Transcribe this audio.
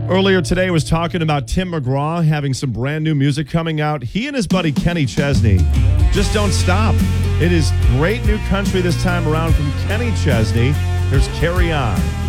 Earlier today, I was talking about Tim McGraw having some brand new music coming out. He and his buddy Kenny Chesney just don't stop. It is great new country this time around from Kenny Chesney. Here's Carry On.